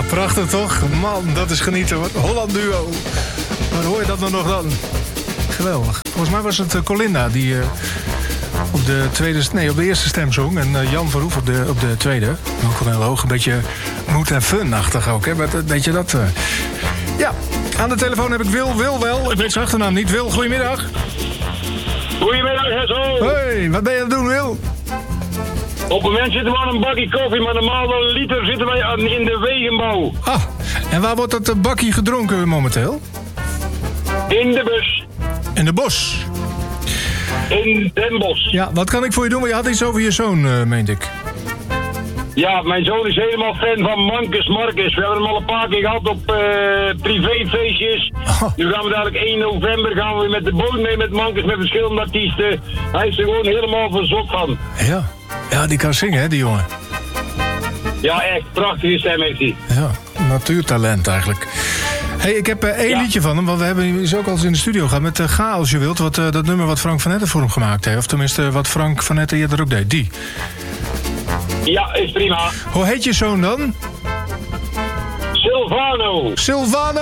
Prachtig toch? Man, dat is genieten hoor. Holland Duo. Waar hoor je dat nou nog dan? Geweldig. Volgens mij was het Colinda die op de eerste stem zong. En Jan Verhoef op de tweede. Ook wel heel hoog. Een beetje mood en fun-achtig ook. Hè? Weet je dat? Ja, aan de telefoon heb ik Wil wel. Ik weet zijn achternaam niet. Wil, goedemiddag. Goedemiddag, Hessel. Hoi, wat ben je aan het doen, Wil? Op het moment zitten we aan een bakje koffie, maar normaal wel een liter zitten wij in de wegenbouw. Ah, en waar wordt dat bakje gedronken momenteel? In de bus. In de bos. In Den Bosch. Ja, wat kan ik voor je doen? Je had iets over je zoon, meent ik. Ja, mijn zoon is helemaal fan van Marcus. We hebben hem al een paar keer gehad op privéfeestjes. Oh. Nu gaan we dadelijk 1 november gaan we met de boot mee met Marcus, met verschillende artiesten. Hij is er gewoon helemaal verzot van. Ja, die kan zingen, hè, die jongen. Ja, echt. Prachtige stem heeft hij. Ja, natuurtalent eigenlijk. Hey, ik heb één liedje van hem, want we hebben eens ook al eens in de studio gehad met Ga als je wilt. Dat nummer wat Frank van Etten voor hem gemaakt heeft. Of tenminste, wat Frank van Etten eerder ook deed. Die. Ja, is prima. Hoe heet je zoon dan? Silvano.